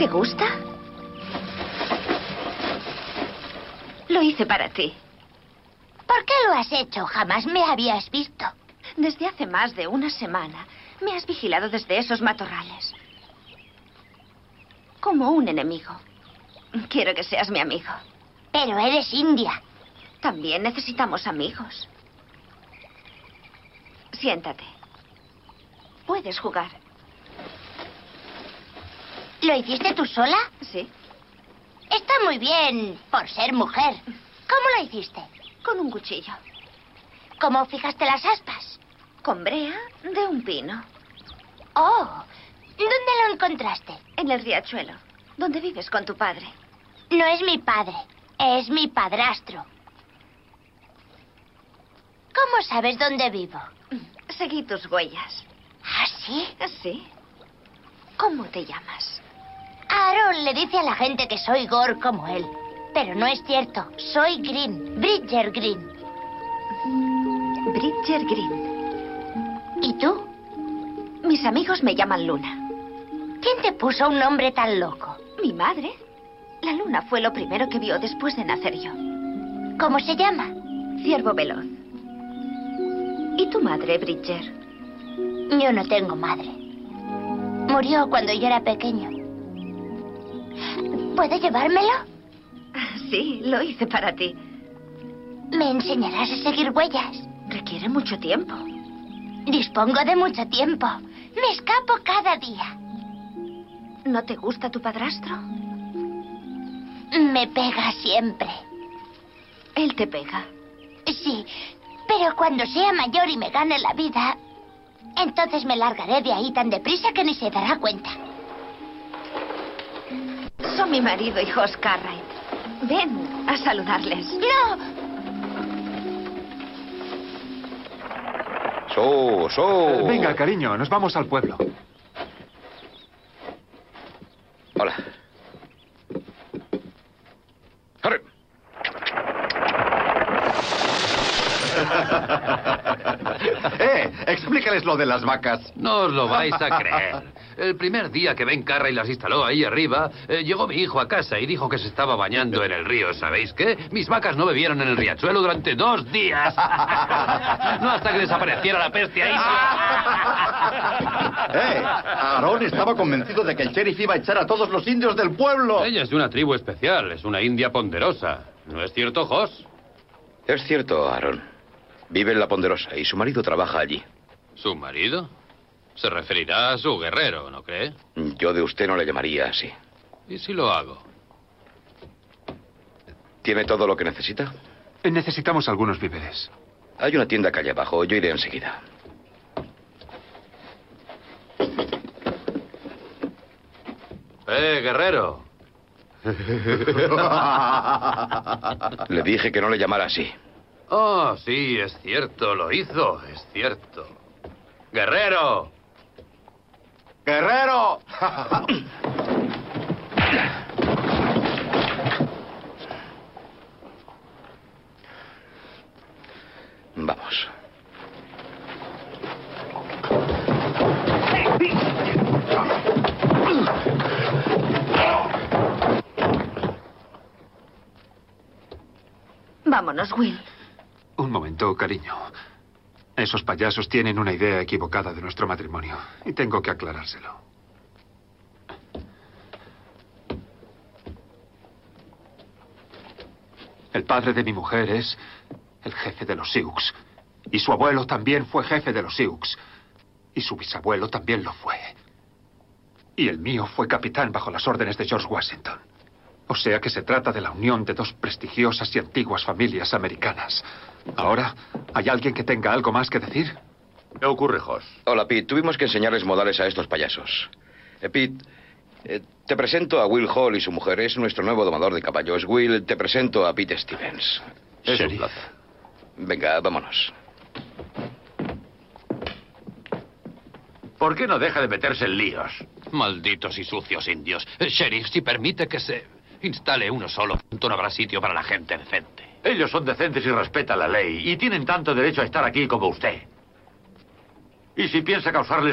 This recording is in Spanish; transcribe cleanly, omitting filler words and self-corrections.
¿Te gusta? Lo hice para ti. ¿Por qué lo has hecho? Jamás me habías visto. Desde hace más de una semana me has vigilado desde esos matorrales. Como un enemigo. Quiero que seas mi amigo. Pero eres india. También necesitamos amigos. Siéntate. Puedes jugar. ¿Lo hiciste tú sola? Sí. Está muy bien por ser mujer. ¿Cómo lo hiciste? Con un cuchillo. ¿Cómo fijaste las aspas? Con brea de un pino. Oh, ¿dónde lo encontraste? En el riachuelo, donde vives con tu padre. No es mi padre, es mi padrastro. ¿Cómo sabes dónde vivo? Seguí tus huellas. ¿Ah, sí? Sí. ¿Cómo te llamas? Aaron le dice a la gente que soy Gore como él. Pero no es cierto. Soy Green. Bridger Green. Bridger Green. ¿Y tú? Mis amigos me llaman Luna. ¿Quién te puso un nombre tan loco? Mi madre. La luna fue lo primero que vio después de nacer yo. ¿Cómo se llama? Ciervo veloz. ¿Y tu madre, Bridger? Yo no tengo madre. Murió cuando yo era pequeño. ¿Puedo llevármelo? Sí, lo hice para ti. ¿Me enseñarás a seguir huellas? Requiere mucho tiempo. Dispongo de mucho tiempo. Me escapo cada día. ¿No te gusta tu padrastro? Me pega siempre. Él te pega. Sí, pero cuando sea mayor y me gane la vida, entonces me largaré de ahí tan deprisa que ni se dará cuenta. Son mi marido y Josh Cartwright. Ven a saludarles. ¡No! Venga, cariño, nos vamos al pueblo. Hola. ¡Arre! Explícales lo de las vacas. No os lo vais a creer. El primer día que Ben Cartwright las instaló ahí arriba, llegó mi hijo a casa y dijo que se estaba bañando en el río. ¿Sabéis qué? Mis vacas no bebieron en el riachuelo durante 2 días. No hasta que desapareciera la peste ahí. Aarón estaba convencido de que el sheriff iba a echar a todos los indios del pueblo. Ella es de una tribu especial, es una india ponderosa. ¿No es cierto, Josh? Es cierto, Aaron. Vive en La Ponderosa y su marido trabaja allí. ¿Su marido? Se referirá a su guerrero, ¿no cree? Yo de usted no le llamaría así. ¿Y si lo hago? ¿Tiene todo lo que necesita? Necesitamos algunos víveres. Hay una tienda calle abajo. Yo iré enseguida. Guerrero. Le dije que no le llamara así. Oh, sí, es cierto, lo hizo, es cierto. ¡Guerrero! ¡Guerrero! Vamos. Vámonos, Will. Un momento, cariño. Esos payasos tienen una idea equivocada de nuestro matrimonio y tengo que aclarárselo. El padre de mi mujer es el jefe de los Sioux. Y su abuelo también fue jefe de los Sioux. Y su bisabuelo también lo fue. Y el mío fue capitán bajo las órdenes de George Washington. O sea que se trata de la unión de 2 prestigiosas y antiguas familias americanas. Ahora, ¿hay alguien que tenga algo más que decir? ¿Qué ocurre, Josh? Hola, Pete. Tuvimos que enseñarles modales a estos payasos. Pete, te presento a Will Hall y su mujer. Es nuestro nuevo domador de caballos. Will, te presento a Pete Stevens. Es un Sheriff. placer. Venga, vámonos. ¿Por qué no deja de meterse en líos? Malditos y sucios indios. Sheriff, si permite que se instale uno solo, no habrá sitio para la gente decente. Ellos son decentes y respetan la ley y tienen tanto derecho a estar aquí como usted. Y si piensa causarles